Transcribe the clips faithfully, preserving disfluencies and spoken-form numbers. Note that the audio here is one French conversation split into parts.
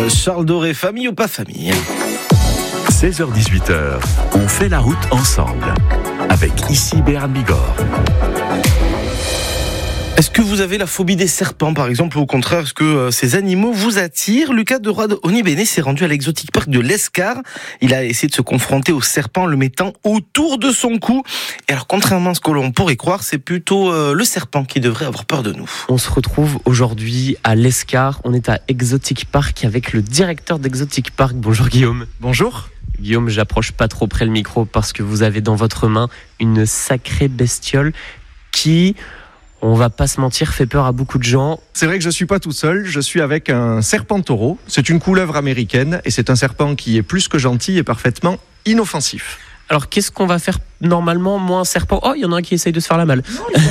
Charles Doré, famille ou pas famille? seize heures dix-huit heures, on fait la route ensemble. Avec ici Béarn Bigorre. Est-ce que vous avez la phobie des serpents, par exemple, ou au contraire, est-ce que euh, ces animaux vous attirent? Lucas de Roide Onibéné s'est rendu à l'exotique park de l'Escar. Il a essayé de se confronter au serpent en le mettant autour de son cou. Et alors, contrairement à ce que l'on pourrait croire, c'est plutôt euh, le serpent qui devrait avoir peur de nous. On se retrouve aujourd'hui à l'Escar. On est à Exotic Park avec le directeur d'Exotic Park. Bonjour Guillaume. Bonjour. Guillaume, j'approche pas trop près le micro parce que vous avez dans votre main une sacrée bestiole qui... on va pas se mentir, fait peur à beaucoup de gens. C'est vrai que je suis pas tout seul, je suis avec un serpent taureau. C'est une couleuvre américaine et c'est un serpent qui est plus que gentil et parfaitement inoffensif. Alors qu'est-ce qu'on va faire normalement, moi un serpent? Oh, il y en a un qui essaye de se faire la malle.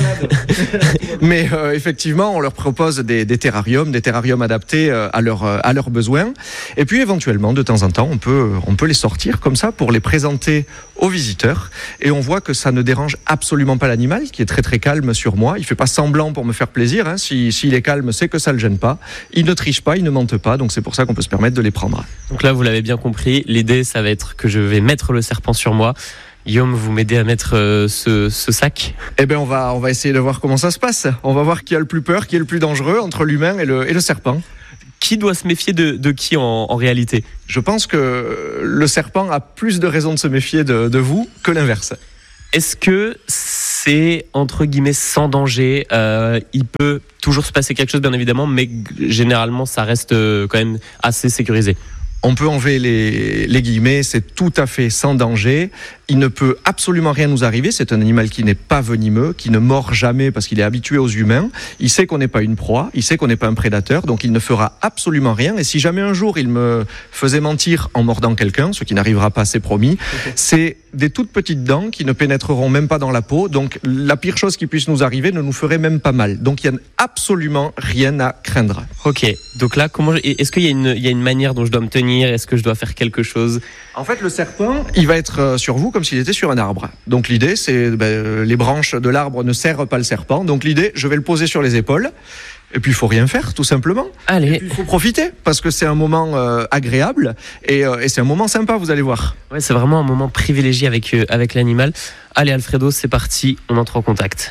Mais euh, effectivement, on leur propose des, des terrariums, des terrariums adaptés euh, à, leur, euh, à leurs besoins. Et puis éventuellement, de temps en temps, on peut, on peut les sortir comme ça pour les présenter aux visiteurs. Et on voit que ça ne dérange absolument pas l'animal, qui est très très calme sur moi. Il fait pas semblant pour me faire plaisir. Hein. Si, s'il est calme, c'est que ça le gêne pas. Il ne triche pas, il ne mente pas. Donc c'est pour ça qu'on peut se permettre de les prendre. Donc là, vous l'avez bien compris, l'idée, ça va être que je vais mettre le serpent sur moi. Guillaume, vous m'aidez à mettre euh, ce, ce sac? Eh bien, on va, on va essayer de voir comment ça se passe. On va voir qui a le plus peur, qui est le plus dangereux entre l'humain et le, et le serpent. Qui doit se méfier de, de qui en, en réalité? Je pense que le serpent a plus de raisons de se méfier de, de vous que l'inverse. Est-ce que c'est, entre guillemets, sans danger? euh, Il peut toujours se passer quelque chose, bien évidemment, mais généralement, ça reste euh, quand même assez sécurisé. On peut enlever les, les guillemets, c'est tout à fait sans danger. Il ne peut absolument rien nous arriver. C'est un animal qui n'est pas venimeux, qui ne mord jamais parce qu'il est habitué aux humains. Il sait qu'on n'est pas une proie, il sait qu'on n'est pas un prédateur, donc il ne fera absolument rien. Et si jamais un jour il me faisait mentir en mordant quelqu'un, ce qui n'arrivera pas, c'est promis, okay. C'est des toutes petites dents qui ne pénétreront même pas dans la peau. Donc la pire chose qui puisse nous arriver ne nous ferait même pas mal. Donc il n'y a absolument rien à craindre. Ok, donc là, comment je... est-ce qu'il y a, une, il y a une manière dont je dois me tenir? Est-ce que je dois faire quelque chose? En fait, le serpent, il va être sur vous comme s'il était sur un arbre. Donc l'idée, c'est ben, les branches de l'arbre ne serrent pas le serpent. Donc l'idée, je vais le poser sur les épaules. Et puis il faut rien faire, tout simplement. Allez. Et puis il faut profiter parce que c'est un moment euh, agréable et, euh, et c'est un moment sympa, vous allez voir. Ouais, c'est vraiment un moment privilégié avec euh, avec l'animal. Allez, Alfredo, c'est parti, on entre en contact.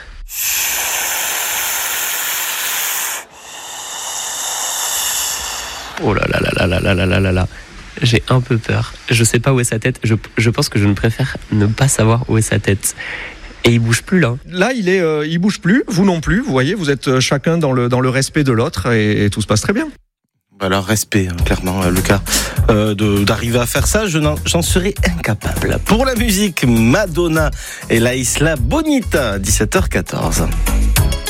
Oh là là là là là là là là là. J'ai un peu peur. Je sais pas où est sa tête. Je, je pense que je ne préfère ne pas savoir où est sa tête. Et il bouge plus là. Là, il est, euh, il bouge plus. Vous non plus. Vous voyez, vous êtes chacun dans le dans le respect de l'autre et, et tout se passe très bien. Alors respect, hein, clairement, euh, Lucas, euh, de, d'arriver à faire ça, je n'en, j'en serais incapable. Pour la musique, Madonna et la Isla Bonita, dix-sept heures quatorze.